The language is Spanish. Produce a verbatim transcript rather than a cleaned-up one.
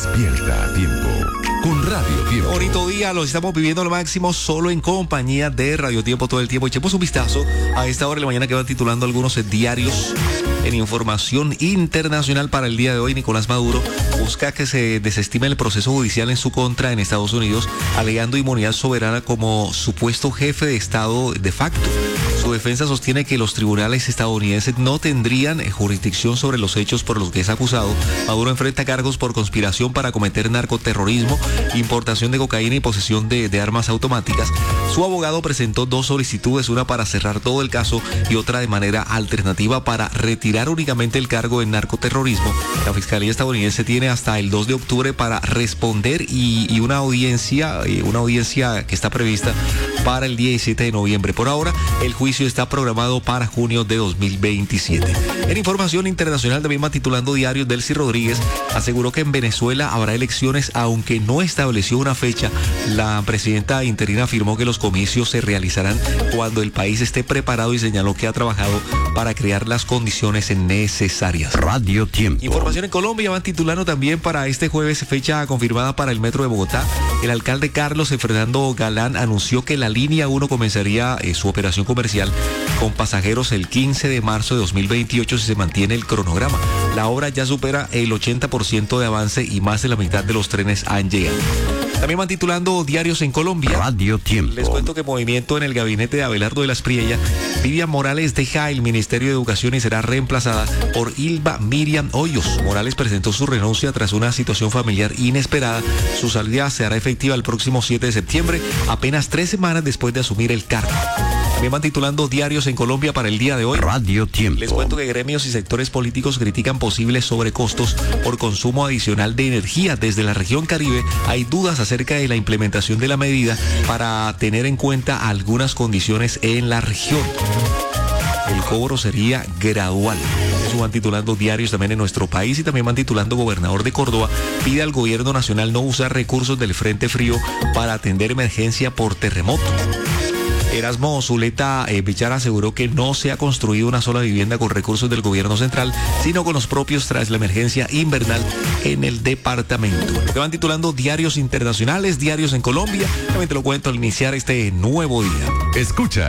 Despierta a tiempo con Radio Tiempo. Bonito día, lo estamos viviendo al máximo solo en compañía de Radio Tiempo todo el tiempo. Echemos un vistazo a esta hora de la mañana que van titulando algunos diarios en información internacional para el día de hoy. Nicolás Maduro busca que se desestime el proceso judicial en su contra en Estados Unidos, alegando inmunidad soberana como supuesto jefe de Estado de facto. Su defensa sostiene que los tribunales estadounidenses no tendrían jurisdicción sobre los hechos por los que es acusado. Maduro enfrenta cargos por conspiración para cometer narcoterrorismo, importación de cocaína y posesión de, de armas automáticas. Su abogado presentó dos solicitudes, una para cerrar todo el caso y otra de manera alternativa para retirar únicamente el cargo de narcoterrorismo. La Fiscalía estadounidense tiene hasta el dos de octubre para responder y, y una audiencia, una audiencia que está prevista para el diecisiete de noviembre. Por ahora, el juicio está programado para junio de dos mil veintisiete. En información internacional también va titulando diarios. Delcy Rodríguez aseguró que en Venezuela habrá elecciones, aunque no estableció una fecha. La presidenta interina afirmó que los comicios se realizarán cuando el país esté preparado y señaló que ha trabajado para crear las condiciones necesarias. Radio Tiempo. Información en Colombia van titulando también para este jueves, fecha confirmada para el Metro de Bogotá. El alcalde Carlos Fernando Galán anunció que la línea uno comenzaría eh, su operación comercial con pasajeros el quince de marzo de dos mil veintiocho si se mantiene el cronograma. La obra ya supera el ochenta por ciento de avance y más de la mitad de los trenes han llegado. También van titulando diarios en Colombia. Radio Tiempo. Les cuento que movimiento en el gabinete de Abelardo de la Espriella. Vivian Morales deja el Ministerio de Educación y será reemplazada por Ilva Miriam Hoyos. Morales presentó su renuncia tras una situación familiar inesperada. Su salida se hará efectiva el próximo siete de septiembre, apenas tres semanas después de asumir el cargo. También van titulando diarios en Colombia para el día de hoy. Radio Tiempo. Les cuento que gremios y sectores políticos critican posibles sobrecostos por consumo adicional de energía. Desde la región Caribe hay dudas acerca de la implementación de la medida para tener en cuenta algunas condiciones en la región. El cobro sería gradual. Eso van titulando diarios también en nuestro país y también van titulando gobernador de Córdoba pide al gobierno nacional no usar recursos del Frente Frío para atender emergencia por terremoto. Erasmo Zuleta eh, Bichar aseguró que no se ha construido una sola vivienda con recursos del gobierno central, sino con los propios tras la emergencia invernal en el departamento. Lo que van titulando diarios internacionales, diarios en Colombia, también te lo cuento al iniciar este nuevo día. Escucha